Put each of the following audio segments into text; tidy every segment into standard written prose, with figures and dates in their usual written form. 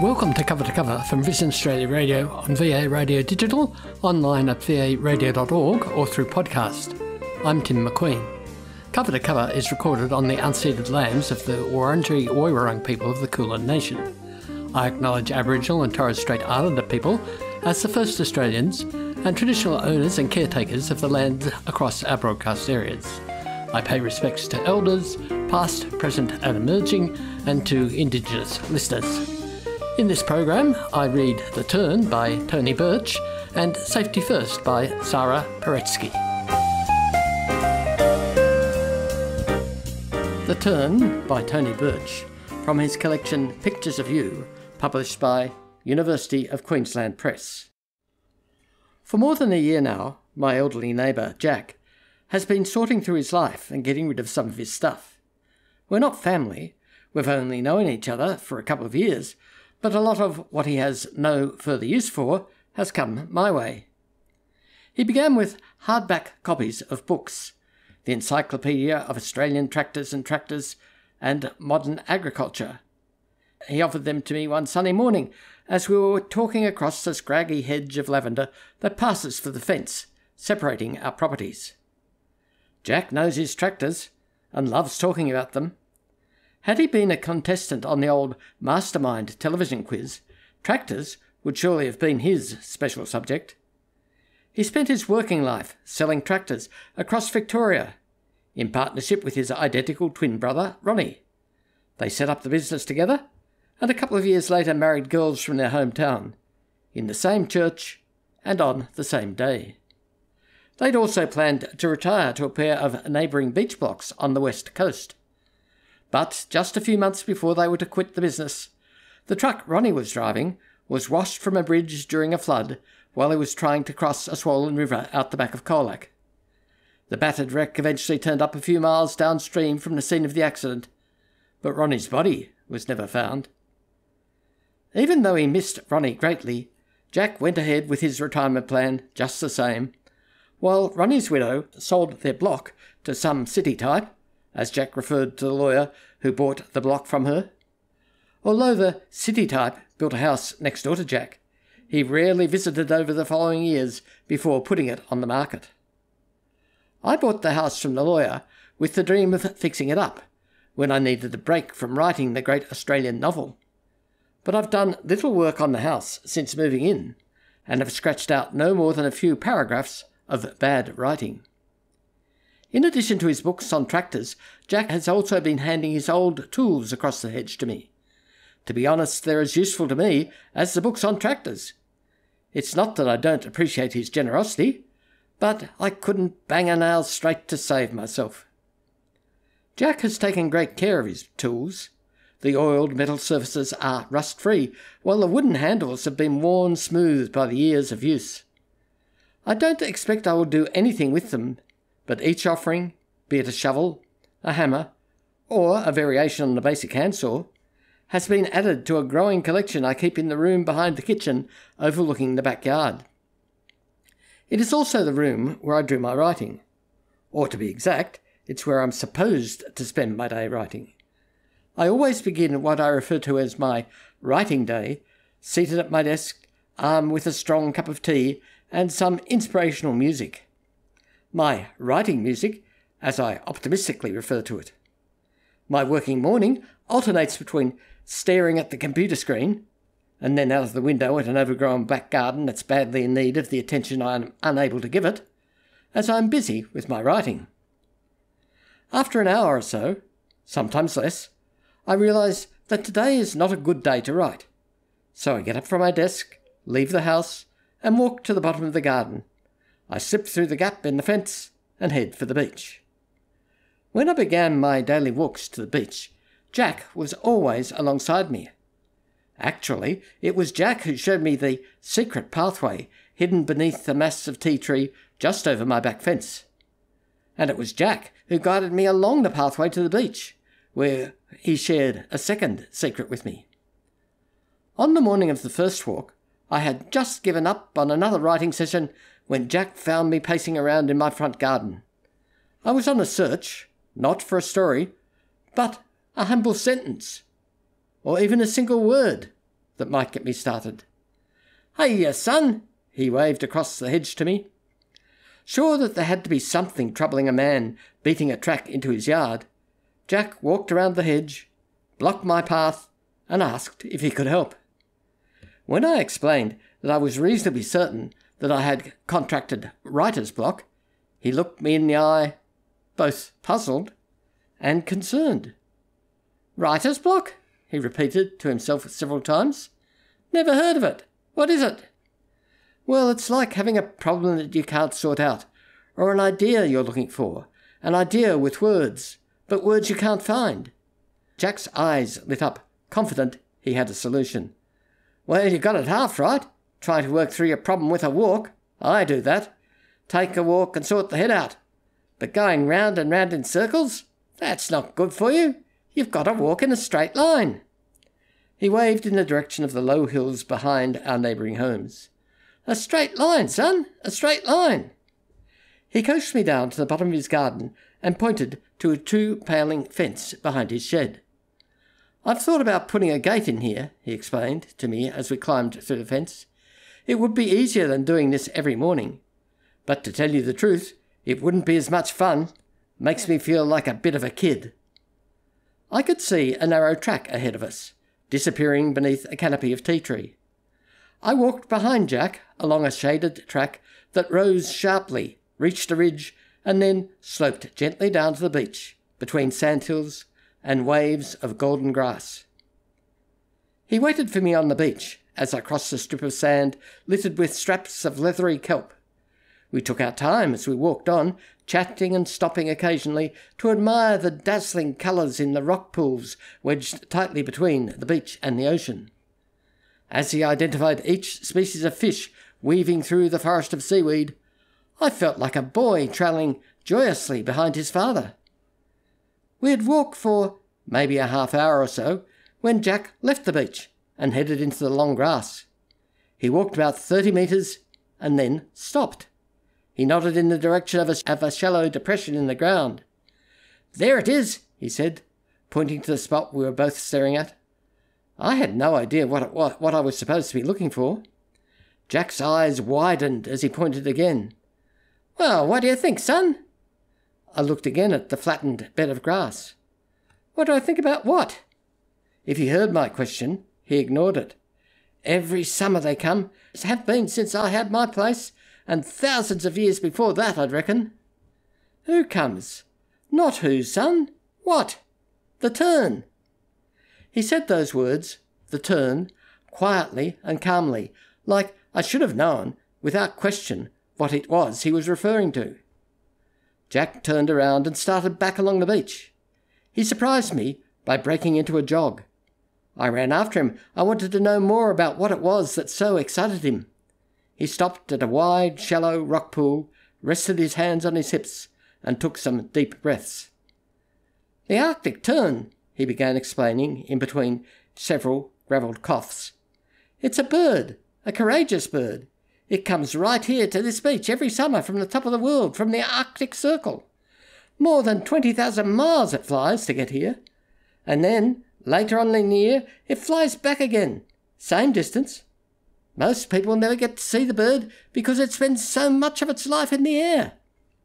Welcome to Cover from Vision Australia Radio on VA Radio Digital, online at varadio.org or through podcast. I'm Tim McQueen. Cover to Cover is recorded on the unceded lands of the Wurundjeri Woiwurrung people of the Kulin Nation. I acknowledge Aboriginal and Torres Strait Islander people as the first Australians and traditional owners and caretakers of the land across our broadcast areas. I pay respects to elders, past, present and emerging, and to Indigenous listeners. In this program, I read The Turn by Tony Birch and Safety First by Sarah Paretsky. The Turn by Tony Birch, from his collection Pictures of You, published by University of Queensland Press. For more than a year now, my elderly neighbour, Jack, has been sorting through his life and getting rid of some of his stuff. We're not family, we've only known each other for a couple of years, but a lot of what he has no further use for has come my way. He began with hardback copies of books, the Encyclopedia of Australian Tractors and Tractors and Modern Agriculture. He offered them to me one sunny morning as we were talking across the scraggy hedge of lavender that passes for the fence, separating our properties. Jack knows his tractors and loves talking about them. Had he been a contestant on the old Mastermind television quiz, tractors would surely have been his special subject. He spent his working life selling tractors across Victoria, in partnership with his identical twin brother, Ronnie. They set up the business together, and a couple of years later married girls from their hometown, in the same church and on the same day. They'd also planned to retire to a pair of neighbouring beach blocks on the west coast. But just a few months before they were to quit the business, the truck Ronnie was driving was washed from a bridge during a flood while he was trying to cross a swollen river out the back of Colac. The battered wreck eventually turned up a few miles downstream from the scene of the accident, but Ronnie's body was never found. Even though he missed Ronnie greatly, Jack went ahead with his retirement plan just the same, while Ronnie's widow sold their block to some city type, as Jack referred to the lawyer who bought the block from her. Although the city type built a house next door to Jack, he rarely visited over the following years before putting it on the market. I bought the house from the lawyer with the dream of fixing it up when I needed a break from writing the great Australian novel. But I've done little work on the house since moving in, and have scratched out no more than a few paragraphs of bad writing. In addition to his books on tractors, Jack has also been handing his old tools across the hedge to me. To be honest, they're as useful to me as the books on tractors. It's not that I don't appreciate his generosity, but I couldn't bang a nail straight to save myself. Jack has taken great care of his tools. The oiled metal surfaces are rust-free, while the wooden handles have been worn smooth by the years of use. I don't expect I will do anything with them, but each offering, be it a shovel, a hammer, or a variation on the basic handsaw, has been added to a growing collection I keep in the room behind the kitchen overlooking the backyard. It is also the room where I do my writing. Or to be exact, it's where I'm supposed to spend my day writing. I always begin what I refer to as my writing day, seated at my desk, armed with a strong cup of tea and some inspirational music. My writing music, as I optimistically refer to it. My working morning alternates between staring at the computer screen and then out of the window at an overgrown back garden that's badly in need of the attention I am unable to give it, as I am busy with my writing. After an hour or so, sometimes less, I realise that today is not a good day to write. So I get up from my desk, leave the house, and walk to the bottom of the garden. I slip through the gap in the fence and head for the beach. When I began my daily walks to the beach, Jack was always alongside me. Actually, it was Jack who showed me the secret pathway hidden beneath the massive tea tree just over my back fence. And it was Jack who guided me along the pathway to the beach, where he shared a second secret with me. On the morning of the first walk, I had just given up on another writing session when Jack found me pacing around in my front garden. I was on a search, not for a story, but a humble sentence, or even a single word, that might get me started. "Hey, son," he waved across the hedge to me. Sure that there had to be something troubling a man beating a track into his yard, Jack walked around the hedge, blocked my path, and asked if he could help. When I explained that I was reasonably certain that I had contracted writer's block, he looked me in the eye, both puzzled and concerned. "Writer's block?" he repeated to himself several times. "Never heard of it. What is it?" "Well, it's like having a problem that you can't sort out, or an idea you're looking for, an idea with words, but words you can't find." Jack's eyes lit up, confident he had a solution. "Well, you got it half right. Trying to work through your problem with a walk. I do that. Take a walk and sort the head out. But going round and round in circles? That's not good for you. You've got to walk in a straight line." He waved in the direction of the low hills behind our neighbouring homes. "A straight line, son, a straight line." He coached me down to the bottom of his garden and pointed to a 2-paling fence behind his shed. "I've thought about putting a gate in here," he explained to me as we climbed through the fence. "It would be easier than doing this every morning. But to tell you the truth, it wouldn't be as much fun. Makes me feel like a bit of a kid." I could see a narrow track ahead of us, disappearing beneath a canopy of tea tree. I walked behind Jack along a shaded track that rose sharply, reached a ridge, and then sloped gently down to the beach, between sandhills and waves of golden grass. He waited for me on the beach as I crossed a strip of sand littered with straps of leathery kelp. We took our time as we walked on, chatting and stopping occasionally to admire the dazzling colours in the rock pools wedged tightly between the beach and the ocean. As he identified each species of fish weaving through the forest of seaweed, I felt like a boy trailing joyously behind his father. We had walked for maybe a half hour or so when Jack left the beach and headed into the long grass. He walked about 30 metres and then stopped. He nodded in the direction of a shallow depression in the ground. "There it is," he said, pointing to the spot we were both staring at. I had no idea what I was supposed to be looking for. Jack's eyes widened as he pointed again. "Well, what do you think, son?" I looked again at the flattened bed of grass. "What do I think about what?" If he heard my question, he ignored it. "Every summer they come. Have been since I had my place, and thousands of years before that, I'd reckon." "Who comes?" "Not who, son. What? The tern." He said those words, the tern, quietly and calmly, like I should have known, without question, what it was he was referring to. Jack turned around and started back along the beach. He surprised me by breaking into a jog. I ran after him. I wanted to know more about what it was that so excited him. He stopped at a wide, shallow rock pool, rested his hands on his hips, and took some deep breaths. "The Arctic tern," he began explaining in between several gravelled coughs. "It's a bird, a courageous bird. It comes right here to this beach every summer from the top of the world, from the Arctic Circle. More than 20,000 miles it flies to get here. And then, later on in the year, it flies back again. Same distance. Most people never get to see the bird because it spends so much of its life in the air."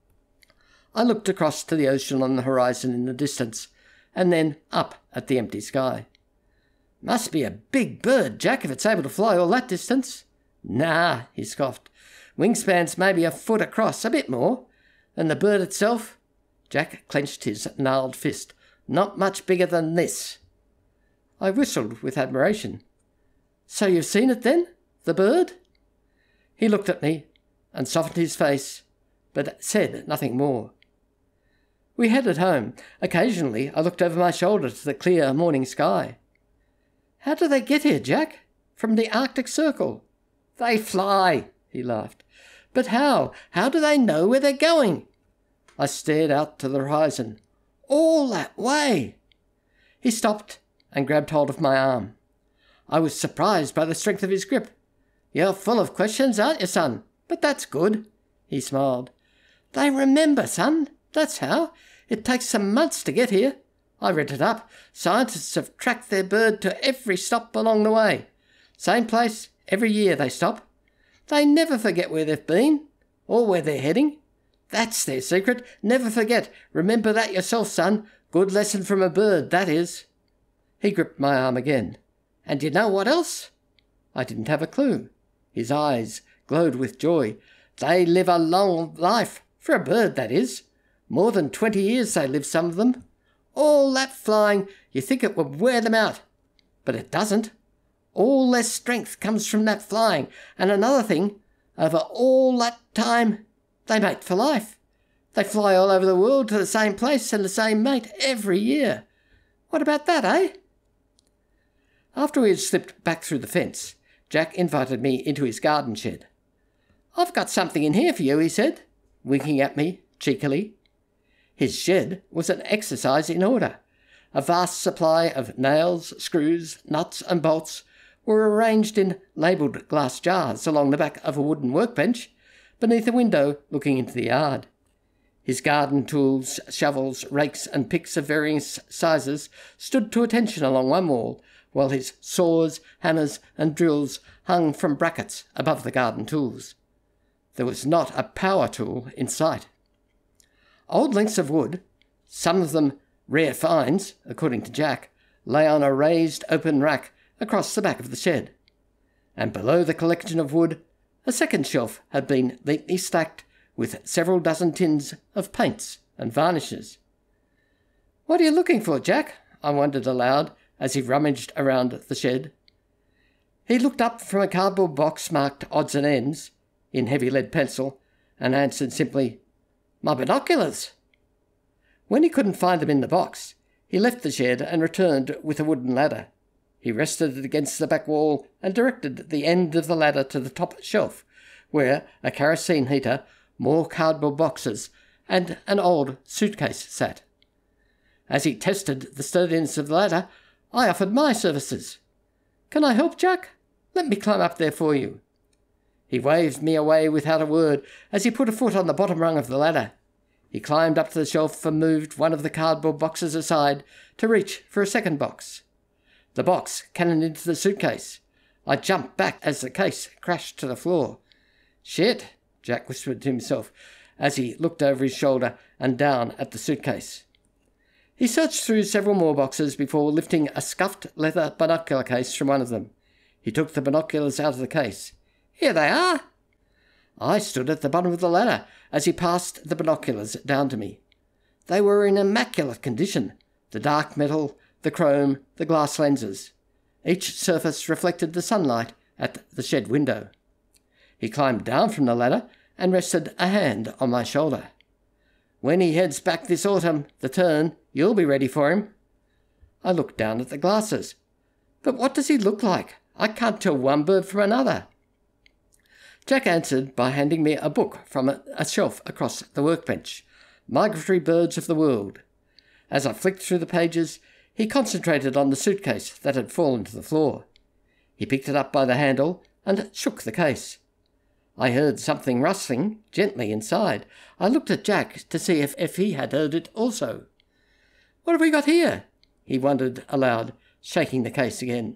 I looked across to the ocean on the horizon in the distance, and then up at the empty sky. "Must be a big bird, Jack, if it's able to fly all that distance." "Nah," he scoffed. "Wingspan's maybe a foot across, a bit more. And the bird itself?" Jack clenched his gnarled fist. "Not much bigger than this." I whistled with admiration. "So you've seen it then? The bird?" He looked at me and softened his face, but said nothing more. We headed home. Occasionally I looked over my shoulder to the clear morning sky. "How do they get here, Jack? From the Arctic Circle?" "They fly," he laughed. "But how? How do they know where they're going?" I stared out to the horizon. "All that way." He stopped and grabbed hold of my arm. I was surprised by the strength of his grip. "You're full of questions, aren't you, son? But that's good." He smiled. "They remember, son. That's how. It takes some months to get here. I read it up. Scientists have tracked their bird to every stop along the way. Same place, every year they stop. They never forget where they've been, or where they're heading. That's their secret. Never forget. Remember that yourself, son. Good lesson from a bird, that is." He gripped my arm again. "And you know what else?" I didn't have a clue. His eyes glowed with joy. "They live a long life, for a bird, that is. More than 20 years they live, some of them. All that flying, you think it would wear them out. But it doesn't. All their strength comes from that flying. And another thing, over all that time, they mate for life. They fly all over the world to the same place and the same mate every year. What about that, eh?" After we had slipped back through the fence, Jack invited me into his garden shed. "I've got something in here for you," he said, winking at me cheekily. His shed was an exercise in order. A vast supply of nails, screws, nuts and bolts were arranged in labelled glass jars along the back of a wooden workbench beneath a window looking into the yard. His garden tools, shovels, rakes and picks of varying sizes stood to attention along one wall, while his saws, hammers and drills hung from brackets above the garden tools. There was not a power tool in sight. Old lengths of wood, some of them rare finds, according to Jack, lay on a raised open rack across the back of the shed. And below the collection of wood, a second shelf had been neatly stacked with several dozen tins of paints and varnishes. "What are you looking for, Jack?" I wondered aloud as he rummaged around the shed. He looked up from a cardboard box marked odds and ends in heavy lead pencil and answered simply, "My binoculars." When he couldn't find them in the box, he left the shed and returned with a wooden ladder. He rested it against the back wall and directed the end of the ladder to the top shelf, where a kerosene heater, more cardboard boxes, and an old suitcase sat. As he tested the sturdiness of the ladder, I offered my services. "Can I help, Jack? Let me climb up there for you." He waved me away without a word as he put a foot on the bottom rung of the ladder. He climbed up to the shelf and moved one of the cardboard boxes aside to reach for a second box. The box cannoned into the suitcase. I jumped back as the case crashed to the floor. "Shit," Jack whispered to himself as he looked over his shoulder and down at the suitcase. He searched through several more boxes before lifting a scuffed leather binocular case from one of them. He took the binoculars out of the case. "Here they are." I stood at the bottom of the ladder as he passed the binoculars down to me. They were in immaculate condition, the dark metal, the chrome, the glass lenses. Each surface reflected the sunlight at the shed window. He climbed down from the ladder and rested a hand on my shoulder. "When he heads back this autumn, the turn, you'll be ready for him." I looked down at the glasses. "But what does he look like? I can't tell one bird from another." Jack answered by handing me a book from a shelf across the workbench, Migratory Birds of the World. As I flicked through the pages, he concentrated on the suitcase that had fallen to the floor. He picked it up by the handle and shook the case. I heard something rustling gently inside. I looked at Jack to see if he had heard it also. "What have we got here?" he wondered aloud, shaking the case again.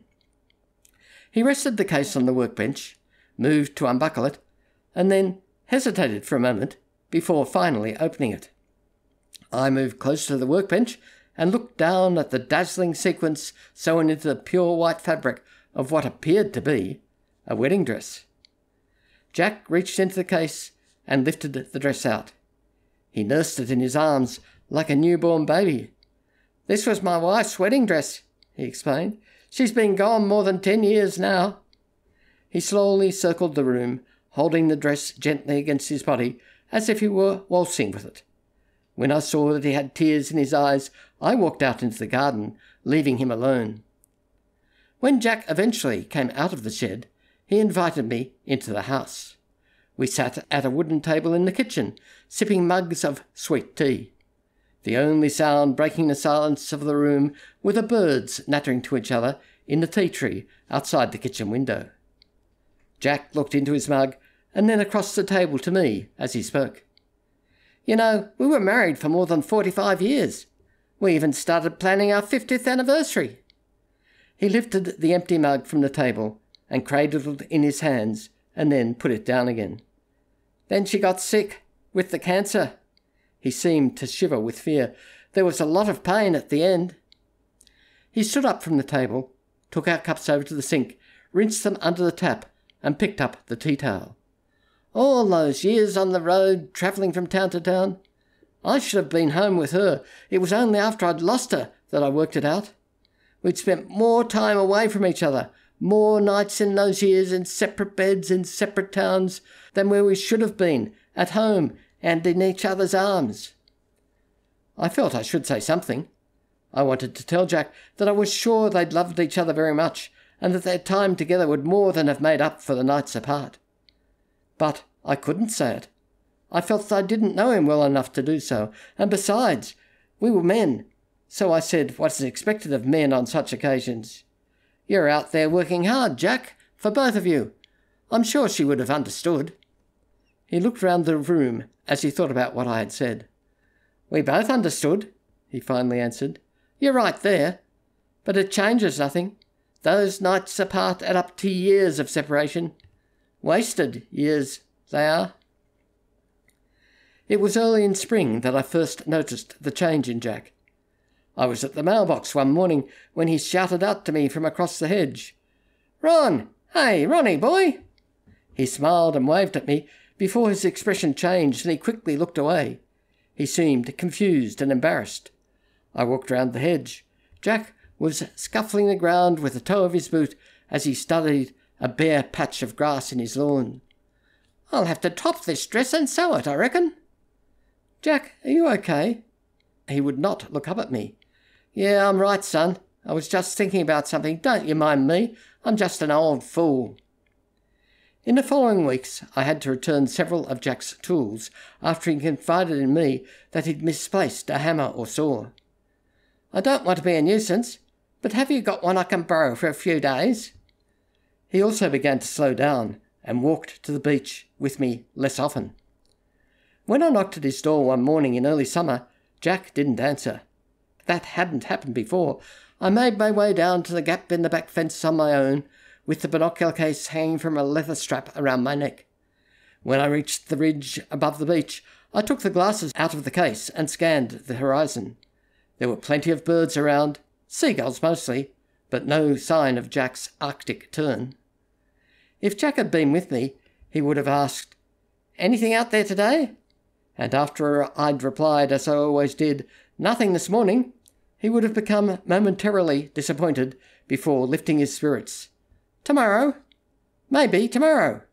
He rested the case on the workbench, moved to unbuckle it, and then hesitated for a moment before finally opening it. I moved close to the workbench and looked down at the dazzling sequins sewn into the pure white fabric of what appeared to be a wedding dress. Jack reached into the case and lifted the dress out. He nursed it in his arms like a newborn baby. "This was my wife's wedding dress," he explained. "She's been gone more than 10 years now." He slowly circled the room, holding the dress gently against his body as if he were waltzing with it. When I saw that he had tears in his eyes, I walked out into the garden, leaving him alone. When Jack eventually came out of the shed, he invited me into the house. We sat at a wooden table in the kitchen, sipping mugs of sweet tea. The only sound breaking the silence of the room were the birds nattering to each other in the tea tree outside the kitchen window. Jack looked into his mug and then across the table to me as he spoke. "You know, we were married for more than 45 years. We even started planning our 50th anniversary." He lifted the empty mug from the table and cradled it in his hands and then put it down again. Then she got sick, with the cancer. He seemed to shiver with fear. There was a lot of pain at the end. He stood up from the table, took our cups over to the sink, rinsed them under the tap, and picked up the tea towel. All those years on the road, travelling from town to town. I should have been home with her. It was only after I'd lost her that I worked it out. We'd spent more time away from each other, more nights in those years in separate beds in separate towns than where we should have been, at home and in each other's arms. I felt I should say something. I wanted to tell Jack that I was sure they'd loved each other very much and that their time together would more than have made up for the nights apart. But I couldn't say it. I felt that I didn't know him well enough to do so, and besides, we were men, so I said what is expected of men on such occasions. You're out there working hard, Jack, for both of you. I'm sure she would have understood. He looked round the room as he thought about what I had said. We both understood, he finally answered. You're right there. But it changes nothing. Those nights apart add up to years of separation. Wasted years, they are. It was early in spring that I first noticed the change in Jack. I was at the mailbox one morning when he shouted out to me from across the hedge. Ron! Hey, Ronnie, boy! He smiled and waved at me before his expression changed and he quickly looked away. He seemed confused and embarrassed. I walked round the hedge. Jack was scuffling the ground with the toe of his boot as he studied a bare patch of grass in his lawn. I'll have to top this dress and sew it, I reckon. Jack, are you okay? He would not look up at me. Yeah, I'm right, son. I was just thinking about something. Don't you mind me. I'm just an old fool. In the following weeks, I had to return several of Jack's tools after he confided in me that he'd misplaced a hammer or saw. I don't want to be a nuisance, but have you got one I can borrow for a few days? He also began to slow down and walked to the beach with me less often. When I knocked at his door one morning in early summer, Jack didn't answer. That hadn't happened before. I made my way down to the gap in the back fence on my own, with the binocular case hanging from a leather strap around my neck. When I reached the ridge above the beach, I took the glasses out of the case and scanned the horizon. There were plenty of birds around, seagulls mostly, but no sign of Jack's Arctic turn. If Jack had been with me, he would have asked, "Anything out there today?" And after I'd replied, as I always did, "Nothing this morning," he would have become momentarily disappointed before lifting his spirits. "Tomorrow? Maybe tomorrow."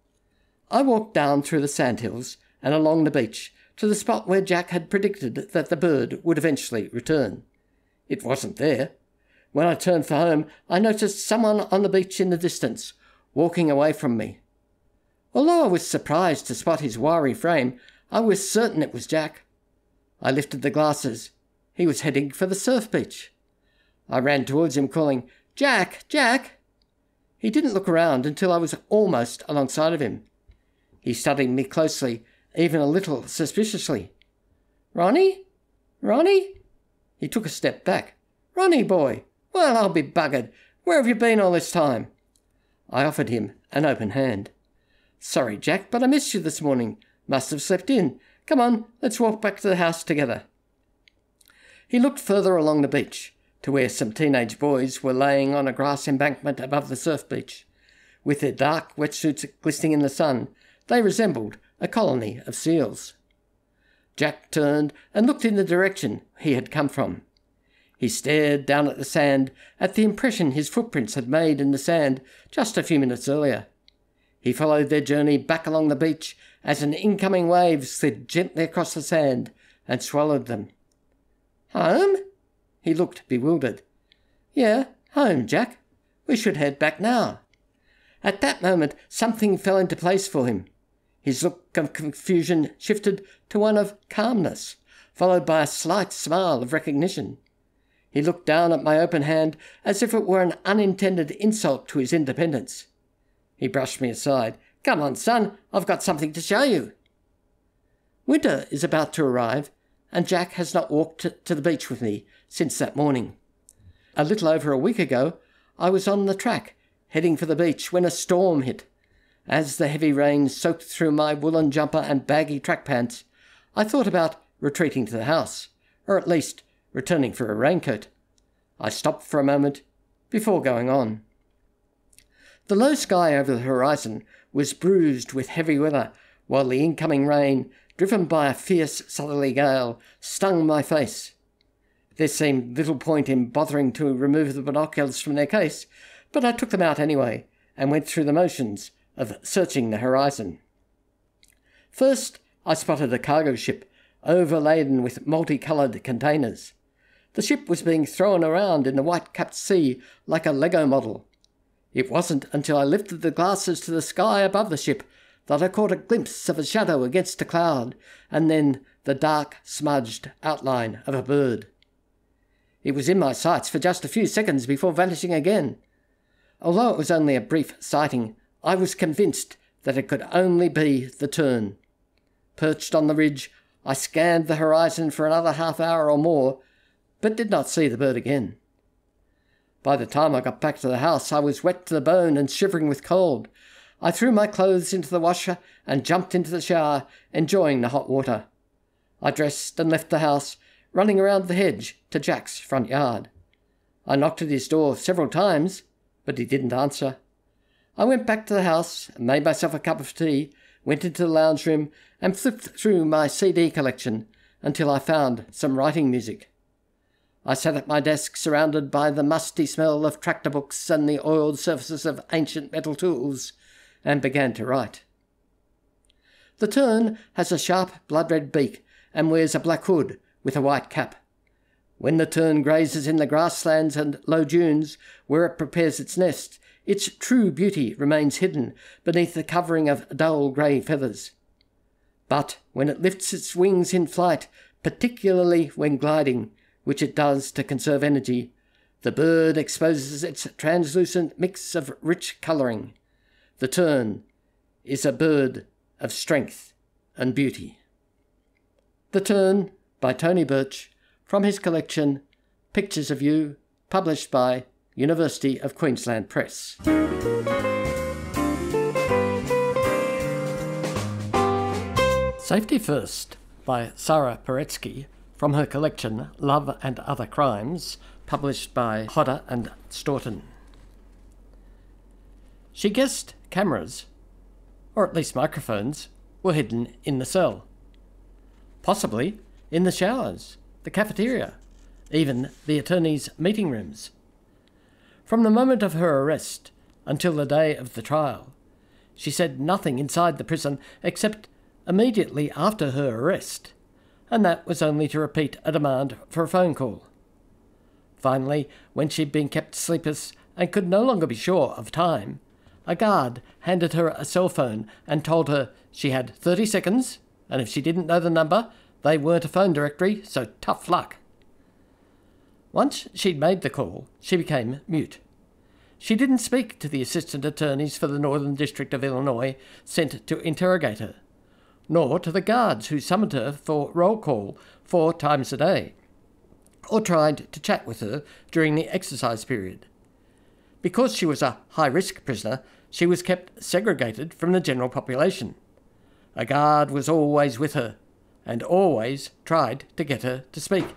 I walked down through the sandhills and along the beach to the spot where Jack had predicted that the bird would eventually return. It wasn't there. When I turned for home, I noticed someone on the beach in the distance, walking away from me. Although I was surprised to spot his wiry frame, I was certain it was Jack. I lifted the glasses. He was heading for the surf beach. I ran towards him, calling, "Jack! Jack!" He didn't look around until I was almost alongside of him. He studied me closely, even a little suspiciously. "Ronnie? Ronnie?" He took a step back. "Ronnie, boy! Well, I'll be buggered. Where have you been all this time?" I offered him an open hand. "Sorry, Jack, but I missed you this morning. Must have slept in. Come on, let's walk back to the house together." He looked further along the beach, to where some teenage boys were laying on a grass embankment above the surf beach. With their dark wetsuits glistening in the sun, they resembled a colony of seals. Jack turned and looked in the direction he had come from. He stared down at the sand, at the impression his footprints had made in the sand just a few minutes earlier. He followed their journey back along the beach as an incoming wave slid gently across the sand and swallowed them. "Home?" He looked bewildered. "Yeah, home, Jack. We should head back now." At that moment, something fell into place for him. His look of confusion shifted to one of calmness, followed by a slight smile of recognition. He looked down at my open hand as if it were an unintended insult to his independence. He brushed me aside. "Come on, son, I've got something to show you." Winter is about to arrive, and Jack has not walked to the beach with me since that morning. A little over a week ago, I was on the track, heading for the beach when a storm hit. As the heavy rain soaked through my woolen jumper and baggy track pants, I thought about retreating to the house, or at least returning for a raincoat. I stopped for a moment before going on. The low sky over the horizon was bruised with heavy weather, while the incoming rain, driven by a fierce southerly gale, stung my face. There seemed little point in bothering to remove the binoculars from their case, but I took them out anyway and went through the motions of searching the horizon. First, I spotted a cargo ship overladen with multicoloured containers. The ship was being thrown around in the white-capped sea like a Lego model. It wasn't until I lifted the glasses to the sky above the ship that I caught a glimpse of a shadow against a cloud, and then the dark, smudged outline of a bird. It was in my sights for just a few seconds before vanishing again. Although it was only a brief sighting, I was convinced that it could only be the tern. Perched on the ridge, I scanned the horizon for another half hour or more, but did not see the bird again. By the time I got back to the house, I was wet to the bone and shivering with cold. I threw my clothes into the washer and jumped into the shower, enjoying the hot water. I dressed and left the house, running around the hedge to Jack's front yard. I knocked at his door several times, but he didn't answer. I went back to the house and made myself a cup of tea, went into the lounge room and flipped through my CD collection until I found some writing music. I sat at my desk surrounded by the musty smell of tractor books and the oiled surfaces of ancient metal tools, and began to write. The tern has a sharp blood-red beak and wears a black hood with a white cap. When the tern grazes in the grasslands and low dunes where it prepares its nest, its true beauty remains hidden beneath the covering of dull grey feathers. But when it lifts its wings in flight, particularly when gliding, which it does to conserve energy, the bird exposes its translucent mix of rich colouring. The tern is a bird of strength and beauty. The Tern by Tony Birch, from his collection Pictures of You, published by University of Queensland Press. Safety First by Sarah Paretsky, from her collection Love and Other Crimes, published by Hodder and Staunton. She guessed cameras, or at least microphones, were hidden in the cell. Possibly in the showers, the cafeteria, even the attorney's meeting rooms. From the moment of her arrest until the day of the trial, she said nothing inside the prison except immediately after her arrest, and that was only to repeat a demand for a phone call. Finally, when she'd been kept sleepless and could no longer be sure of time, a guard handed her a cell phone and told her she had 30 seconds, and if she didn't know the number, they weren't a phone directory, so tough luck. Once she'd made the call, she became mute. She didn't speak to the assistant attorneys for the Northern District of Illinois sent to interrogate her, nor to the guards who summoned her for roll call 4 times a day, or tried to chat with her during the exercise period. Because she was a high-risk prisoner, she was kept segregated from the general population. A guard was always with her, and always tried to get her to speak.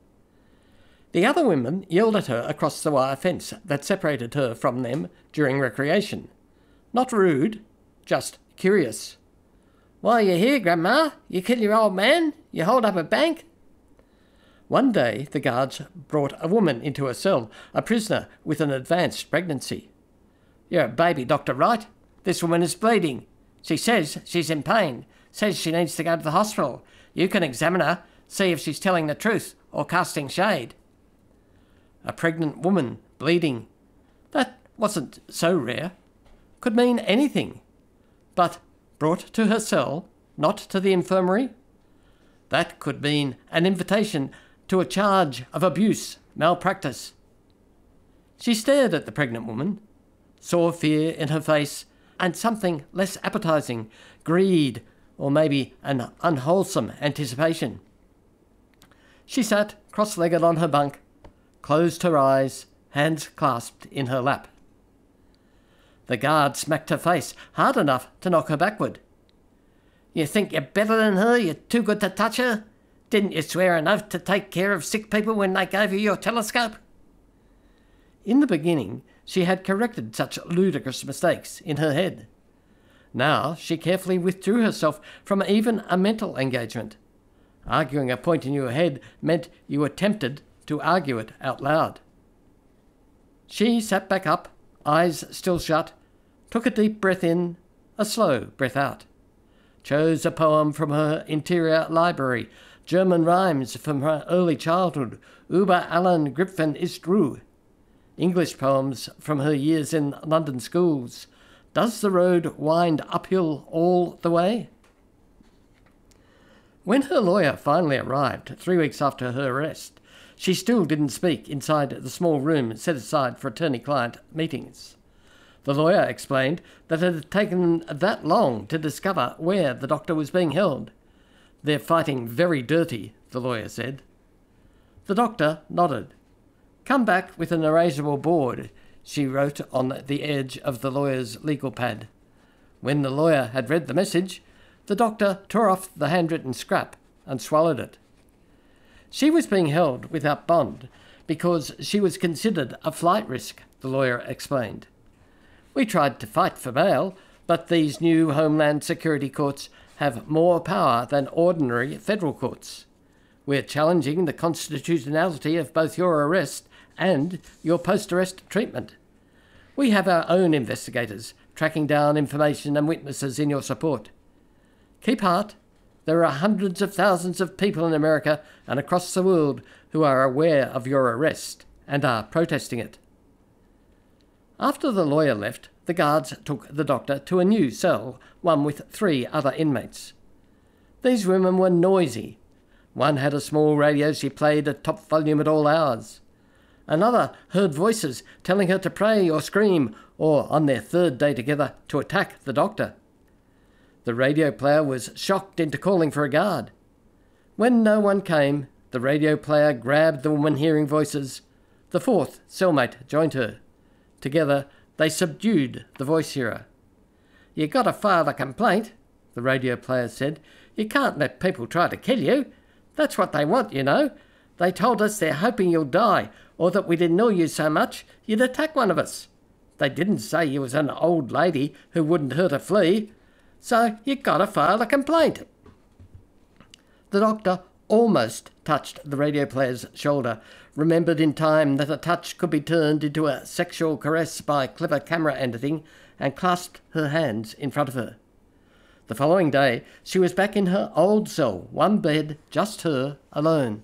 The other women yelled at her across the wire fence that separated her from them during recreation. Not rude, just curious. "Why are you here, Grandma? You kill your old man? You hold up a bank?" One day the guards brought a woman into a cell, a prisoner with an advanced pregnancy. "You're a baby doctor, right? This woman is bleeding. She says she's in pain, says she needs to go to the hospital. You can examine her, see if she's telling the truth or casting shade." A pregnant woman bleeding. That wasn't so rare. Could mean anything. But brought to her cell, not to the infirmary? That could mean an invitation to a charge of abuse, malpractice. She stared at the pregnant woman, saw fear in her face and something less appetizing, greed, or maybe an unwholesome anticipation. She sat cross-legged on her bunk, closed her eyes, hands clasped in her lap. The guard smacked her face hard enough to knock her backward. "You think you're better than her? You're too good to touch her? Didn't you swear an oath to take care of sick people when they gave you your telescope?" In the beginning, she had corrected such ludicrous mistakes in her head. Now she carefully withdrew herself from even a mental engagement. Arguing a point in your head meant you were tempted to argue it out loud. She sat back up, eyes still shut, took a deep breath in, a slow breath out, chose a poem from her interior library, German rhymes from her early childhood, Über allen Gipfeln ist Ruhe, English poems from her years in London schools, Does the road wind uphill all the way? When her lawyer finally arrived 3 weeks after her arrest, she still didn't speak inside the small room set aside for attorney-client meetings. The lawyer explained that it had taken that long to discover where the doctor was being held. "They're fighting very dirty," the lawyer said. The doctor nodded. "Come back with an erasable board," she wrote on the edge of the lawyer's legal pad. When the lawyer had read the message, the doctor tore off the handwritten scrap and swallowed it. She was being held without bond because she was considered a flight risk, the lawyer explained. "We tried to fight for bail, but these new Homeland Security courts have more power than ordinary federal courts. We're challenging the constitutionality of both your arrest and your post-arrest treatment. We have our own investigators tracking down information and witnesses in your support. Keep heart. There are hundreds of thousands of people in America and across the world who are aware of your arrest and are protesting it." After the lawyer left, the guards took the doctor to a new cell, one with 3 other inmates. These women were noisy. One had a small radio she played at top volume at all hours. Another heard voices telling her to pray or scream, or, on their 3rd day together, to attack the doctor. The radio player was shocked into calling for a guard. When no one came, the radio player grabbed the woman hearing voices. The 4th cellmate joined her. Together, they subdued the voice hearer. "You got to file a complaint," the radio player said. "You can't let people try to kill you. That's what they want, you know. They told us they're hoping you'll die, or that we'd annoy you so much you'd attack one of us. They didn't say you was an old lady who wouldn't hurt a flea. So you got to file a complaint." The doctor almost touched the radio player's shoulder, remembered in time that a touch could be turned into a sexual caress by clever camera editing, and clasped her hands in front of her. The following day, she was back in her old cell, 1 bed, just her, alone.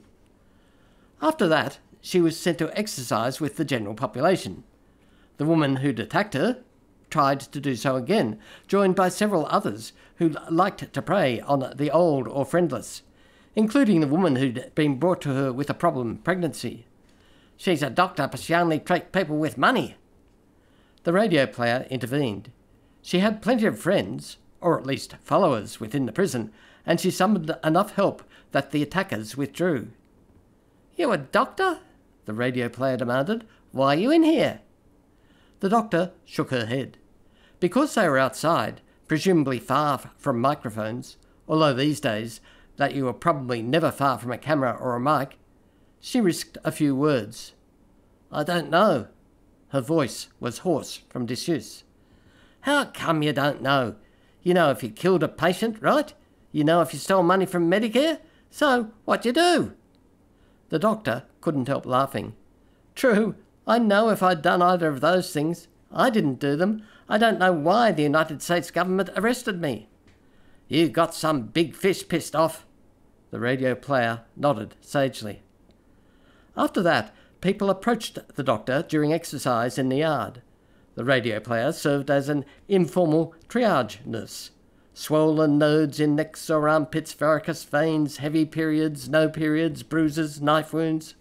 After that, she was sent to exercise with the general population. The woman who'd attacked her tried to do so again, joined by several others who liked to prey on the old or friendless, including the woman who'd been brought to her with a problem pregnancy. "She's a doctor, but she only treats people with money." The radio player intervened. She had plenty of friends, or at least followers, within the prison, and she summoned enough help that the attackers withdrew. "You a doctor?" the radio player demanded. "Why are you in here?" The doctor shook her head. Because they were outside, presumably far from microphones, although these days that you were probably never far from a camera or a mic, she risked a few words. "I don't know." Her voice was hoarse from disuse. "How come you don't know? You know if you killed a patient, right? You know if you stole money from Medicare? So what you do?" The doctor couldn't help laughing. "True, I know if I'd done either of those things. I didn't do them. I don't know why the United States government arrested me." "You got some big fish pissed off." The radio player nodded sagely. After that, people approached the doctor during exercise in the yard. The radio player served as an informal triage nurse. Swollen nodes in necks or armpits, varicose veins, heavy periods, no periods, bruises, knife wounds.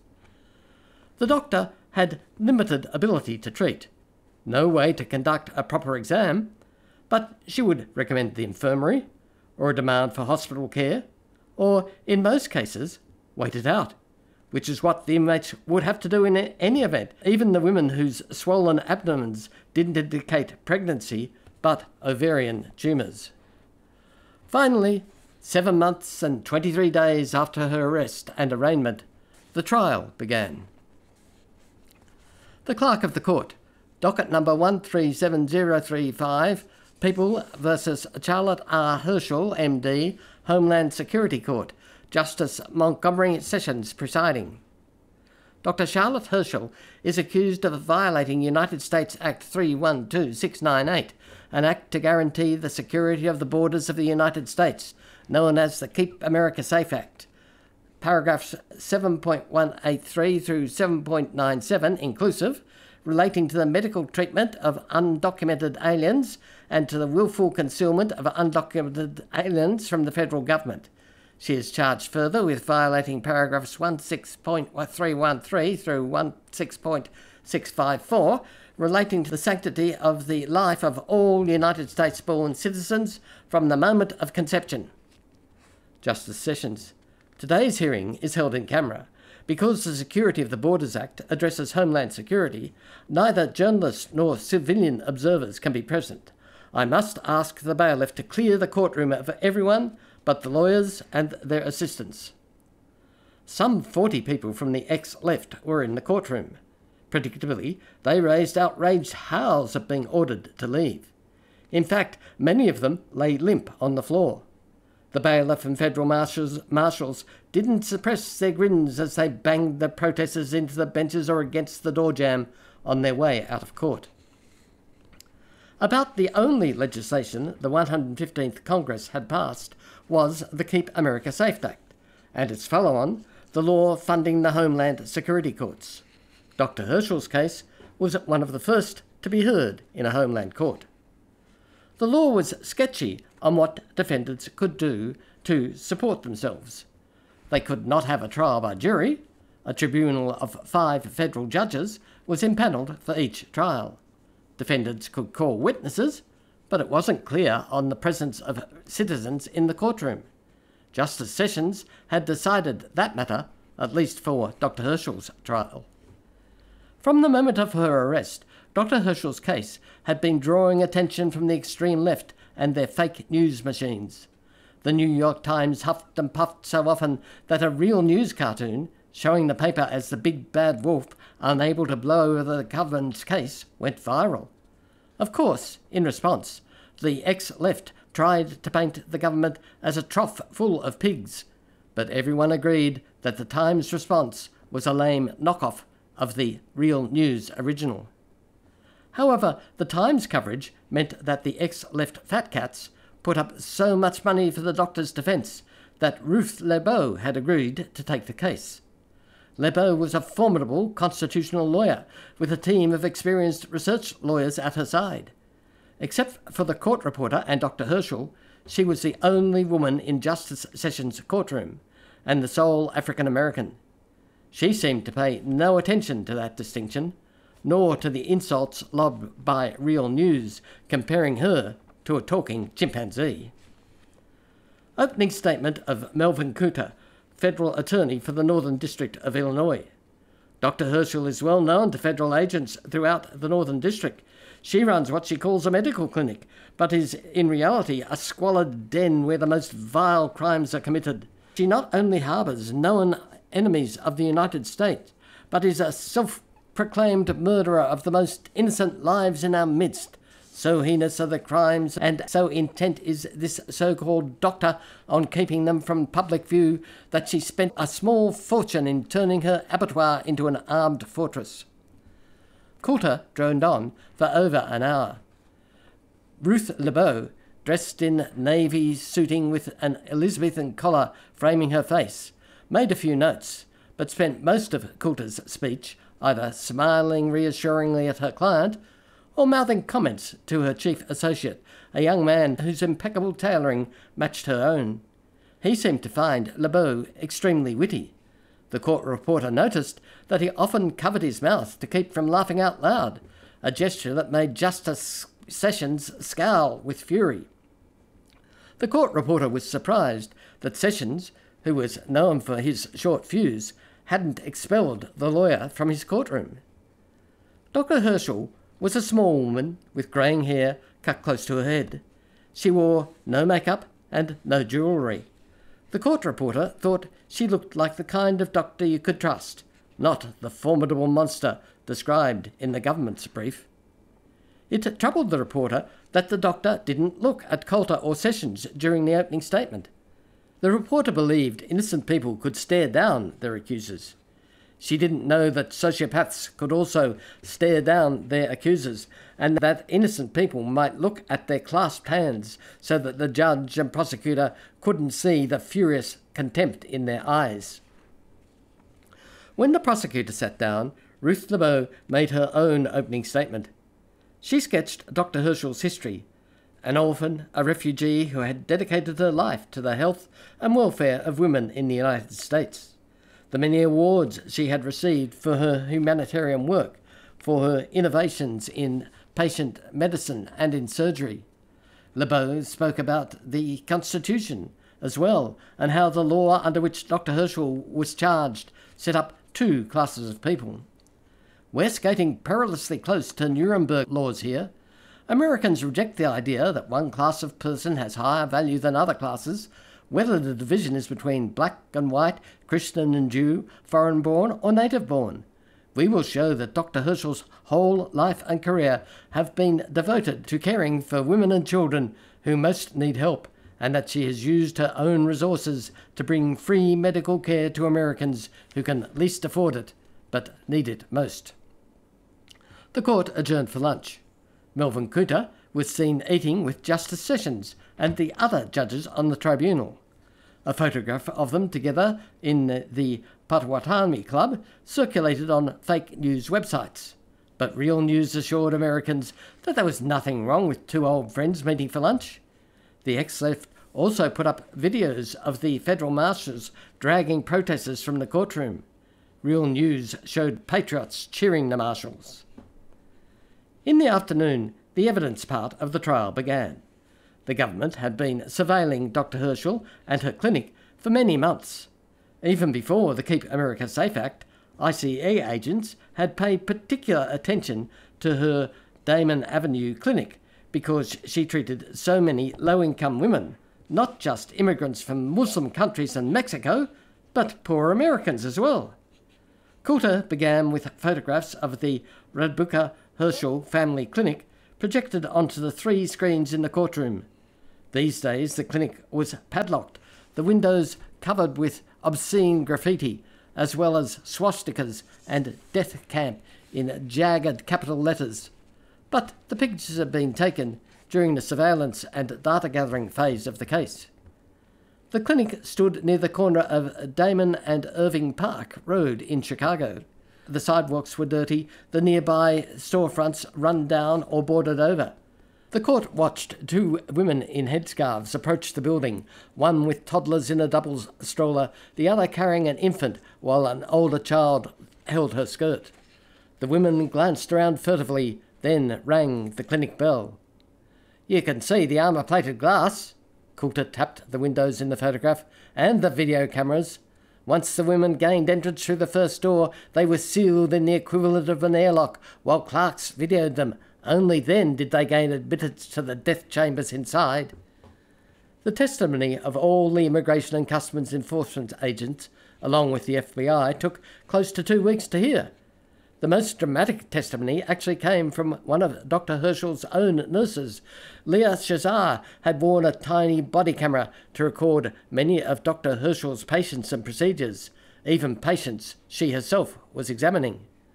The doctor had limited ability to treat, no way to conduct a proper exam, but she would recommend the infirmary, or a demand for hospital care, or, in most cases, wait it out, which is what the inmates would have to do in any event, even the women whose swollen abdomens didn't indicate pregnancy, but ovarian tumours. Finally, 7 months and 23 days after her arrest and arraignment, the trial began. The Clerk of the Court, docket number 137035, People versus Charlotte R. Herschel, MD, Homeland Security Court, Justice Montgomery Sessions presiding. Dr. Charlotte Herschel is accused of violating United States Act 312698, an act to guarantee the security of the borders of the United States, known as the Keep America Safe Act. Paragraphs 7.183 through 7.97 inclusive, relating to the medical treatment of undocumented aliens and to the willful concealment of undocumented aliens from the federal government. She is charged further with violating paragraphs 16.313 through 16.654, relating to the sanctity of the life of all United States-born citizens from the moment of conception. Justice Sessions. Today's hearing is held in camera. Because the Security of the Borders Act addresses Homeland Security, neither journalists nor civilian observers can be present. I must ask the bailiff to clear the courtroom of everyone but the lawyers and their assistants. Some 40 people from the ex-left were in the courtroom. Predictably, they raised outraged howls at being ordered to leave. In fact, many of them lay limp on the floor. The bailiff and federal marshals didn't suppress their grins as they banged the protesters into the benches or against the door jamb on their way out of court. About the only legislation the 115th Congress had passed was the Keep America Safe Act, and its follow-on, the law funding the Homeland Security Courts. Dr. Herschel's case was one of the first to be heard in a Homeland Court. The law was sketchy on what defendants could do to support themselves. They could not have a trial by jury. A tribunal of 5 federal judges was impanelled for each trial. Defendants could call witnesses, but it wasn't clear on the presence of citizens in the courtroom. Justice Sessions had decided that matter, at least for Dr. Herschel's trial. From the moment of her arrest, Dr. Herschel's case had been drawing attention from the extreme left and their fake news machines. The New York Times huffed and puffed so often that a real news cartoon, showing the paper as the big bad wolf unable to blow over the government's case, went viral. Of course, in response, the ex-left tried to paint the government as a trough full of pigs, but everyone agreed that the Times response was a lame knockoff of the real news original. However, the Times coverage meant that the ex-left fat cats put up so much money for the doctor's defence that Ruth Lebeau had agreed to take the case. Lebeau was a formidable constitutional lawyer with a team of experienced research lawyers at her side. Except for the court reporter and Dr. Herschel, she was the only woman in Justice Sessions' courtroom, and the sole African-American. She seemed to pay no attention to that distinction, nor to the insults lobbed by Real News, comparing her to a talking chimpanzee. Opening statement of Melvin Cooter, Federal Attorney for the Northern District of Illinois. Dr. Herschel is well known to federal agents throughout the Northern District. She runs what she calls a medical clinic, but is in reality a squalid den where the most vile crimes are committed. She not only harbours known enemies of the United States, but is a self-proclaimed murderer of the most innocent lives in our midst. So heinous are the crimes, and so intent is this so-called doctor on keeping them from public view, that she spent a small fortune in turning her abattoir into an armed fortress. Coulter droned on for over an hour. Ruth Lebeau, dressed in navy suiting with an Elizabethan collar framing her face, made a few notes, but spent most of Coulter's speech either smiling reassuringly at her client or mouthing comments to her chief associate, a young man whose impeccable tailoring matched her own. He seemed to find Lebeau extremely witty. The court reporter noticed that he often covered his mouth to keep from laughing out loud, a gesture that made Justice Sessions scowl with fury. The court reporter was surprised that Sessions, who was known for his short fuse, hadn't expelled the lawyer from his courtroom. Dr. Herschel was a small woman with greying hair cut close to her head. She wore no makeup and no jewellery. The court reporter thought she looked like the kind of doctor you could trust, not the formidable monster described in the government's brief. It troubled the reporter that the doctor didn't look at Coulter or Sessions during the opening statement. The reporter believed innocent people could stare down their accusers. She didn't know that sociopaths could also stare down their accusers, and that innocent people might look at their clasped hands so that the judge and prosecutor couldn't see the furious contempt in their eyes. When the prosecutor sat down, Ruth Lebeau made her own opening statement. She sketched Dr. Herschel's history, an orphan, a refugee who had dedicated her life to the health and welfare of women in the United States, the many awards she had received for her humanitarian work, for her innovations in patient medicine and in surgery. Lebeau spoke about the Constitution as well, and how the law under which Dr. Herschel was charged set up two classes of people. We're skating perilously close to Nuremberg laws here. Americans reject the idea that one class of person has higher value than other classes, whether the division is between black and white, Christian and Jew, foreign-born or native-born. We will show that Dr. Herschel's whole life and career have been devoted to caring for women and children who most need help, and that she has used her own resources to bring free medical care to Americans who can least afford it, but need it most. The court adjourned for lunch. Melvin Cooter was seen eating with Justice Sessions and the other judges on the tribunal. A photograph of them together in the Potawatomi Club circulated on fake news websites, but Real News assured Americans that there was nothing wrong with two old friends meeting for lunch. The ex-left also put up videos of the federal marshals dragging protesters from the courtroom. Real News showed patriots cheering the marshals. In the afternoon, the evidence part of the trial began. The government had been surveilling Dr. Herschel and her clinic for many months. Even before the Keep America Safe Act, ICE agents had paid particular attention to her Damon Avenue clinic because she treated so many low-income women, not just immigrants from Muslim countries and Mexico, but poor Americans as well. Coulter began with photographs of the Radbuka Herschel Family Clinic projected onto the 3 screens in the courtroom. These days the clinic was padlocked, the windows covered with obscene graffiti, as well as swastikas and death camp in jagged capital letters. But the pictures had been taken during the surveillance and data gathering phase of the case. The clinic stood near the corner of Damon and Irving Park Road in Chicago. The sidewalks were dirty, the nearby storefronts run down or boarded over. The court watched 2 women in headscarves approach the building, one with toddlers in a double stroller, the other carrying an infant while an older child held her skirt. The women glanced around furtively, then rang the clinic bell. "You can see the armour-plated glass." Coulter tapped the windows in the photograph, "and the video cameras. Once the women gained entrance through the first door, they were sealed in the equivalent of an airlock, while clerks videoed them. Only then did they gain admittance to the death chambers inside." The testimony of all the Immigration and Customs Enforcement agents, along with the FBI, took close to 2 weeks to hear. The most dramatic testimony actually came from one of Dr. Herschel's own nurses. Leah Shazar had worn a tiny body camera to record many of Dr. Herschel's patients and procedures, even patients she herself was examining.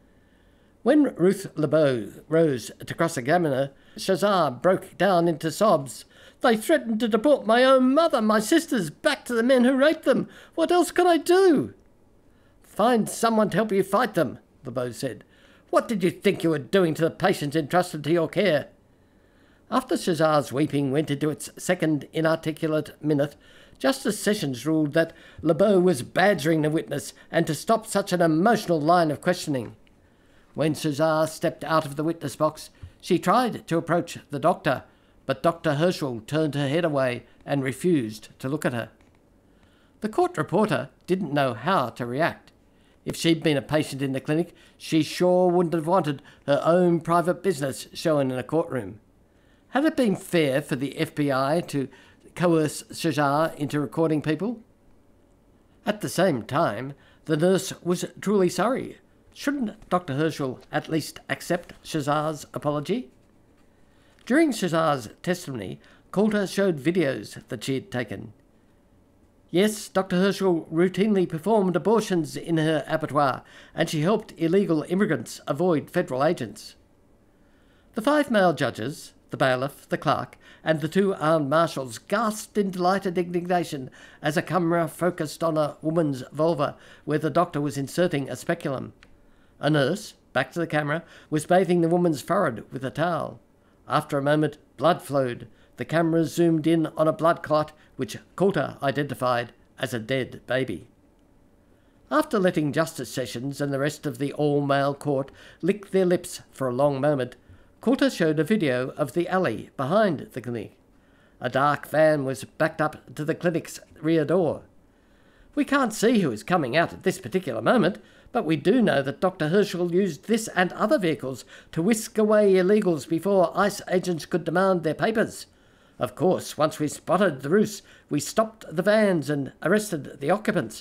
When Ruth Lebeau rose to cross-examine her, Shazar broke down into sobs. "They threatened to deport my own mother, my sisters, back to the men who raped them. What else can I do?" "Find someone to help you fight them," Lebeau said. "What did you think you were doing to the patients entrusted to your care?" After Shazar's weeping went into its second inarticulate minute, Justice Sessions ruled that Lebeau was badgering the witness and to stop such an emotional line of questioning. When Shazar stepped out of the witness box, she tried to approach the doctor, but Dr. Herschel turned her head away and refused to look at her. The court reporter didn't know how to react. If she'd been a patient in the clinic, she sure wouldn't have wanted her own private business shown in a courtroom. Had it been fair for the FBI to coerce Shajar into recording people? At the same time, the nurse was truly sorry. Shouldn't Dr. Herschel at least accept Shajar's apology? During Shajar's testimony, Coulter showed videos that she had taken. Yes, Dr. Herschel routinely performed abortions in her abattoir, and she helped illegal immigrants avoid federal agents. The 5 male judges, the bailiff, the clerk, and the 2 armed marshals gasped in delighted indignation as a camera focused on a woman's vulva where the doctor was inserting a speculum. A nurse, back to the camera, was bathing the woman's forehead with a towel. After a moment, blood flowed. The camera zoomed in on a blood clot, which Coulter identified as a dead baby. After letting Justice Sessions and the rest of the all-male court lick their lips for a long moment, Coulter showed a video of the alley behind the clinic. A dark van was backed up to the clinic's rear door. We can't see who is coming out at this particular moment, but we do know that Dr. Herschel used this and other vehicles to whisk away illegals before ICE agents could demand their papers. Of course, once we spotted the ruse, we stopped the vans and arrested the occupants.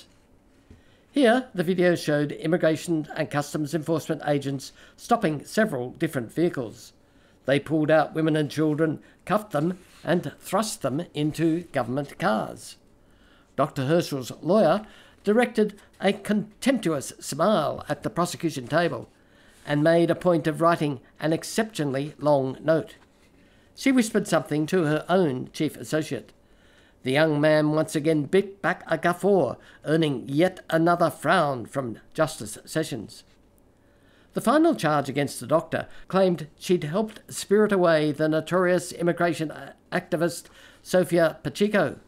Here, the video showed Immigration and Customs Enforcement agents stopping several different vehicles. They pulled out women and children, cuffed them, and thrust them into government cars. Dr. Herschel's lawyer directed a contemptuous smile at the prosecution table and made a point of writing an exceptionally long note. She whispered something to her own chief associate. The young man once again bit back a guffaw, earning yet another frown from Justice Sessions. The final charge against the doctor claimed she'd helped spirit away the notorious immigration activist Sofia Pacheco.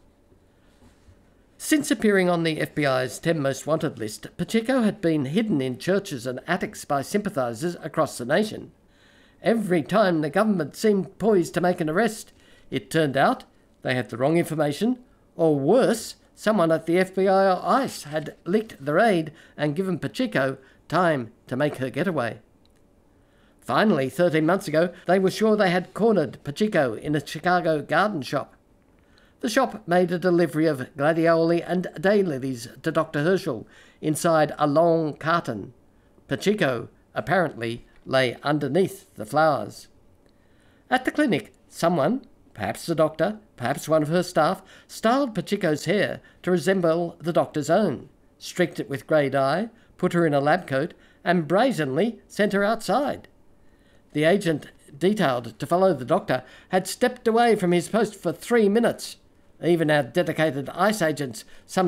Since appearing on the FBI's 10 Most Wanted list, Pacheco had been hidden in churches and attics by sympathisers across the nation. Every time the government seemed poised to make an arrest, it turned out they had the wrong information, or worse, someone at the FBI or ICE had leaked the raid and given Pacheco time to make her getaway. Finally, 13 months ago, they were sure they had cornered Pacheco in a Chicago garden shop. The shop made a delivery of gladioli and daylilies to Dr. Herschel inside a long carton. Pacheco apparently lay underneath the flowers. At the clinic, someone, perhaps the doctor, perhaps one of her staff, styled Pacheco's hair to resemble the doctor's own, streaked it with grey dye, put her in a lab coat, and brazenly sent her outside. The agent detailed to follow the doctor had stepped away from his post for 3 minutes. Even our dedicated ICE agents